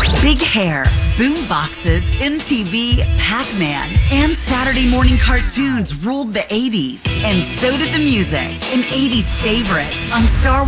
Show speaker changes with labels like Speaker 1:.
Speaker 1: Big hair, boom boxes, MTV, Pac-Man, and Saturday morning cartoons ruled the 80s. And so did the music, an 80s favorite on Star